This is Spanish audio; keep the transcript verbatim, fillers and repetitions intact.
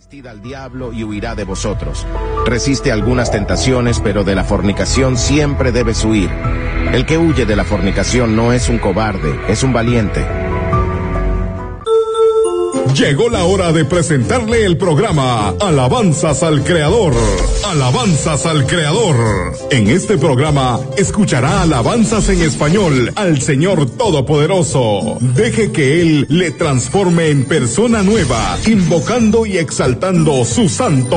Resistid al diablo y huirá de vosotros. Resiste algunas tentaciones, pero de la fornicación siempre debes huir. El que huye de la fornicación no es un cobarde, es un valiente. Llegó la hora de presentarle el programa Alabanzas al Creador. Alabanzas al Creador. En este programa escuchará alabanzas en español al Señor Todopoderoso. Deje que Él le transforme en persona nueva, invocando y exaltando su santo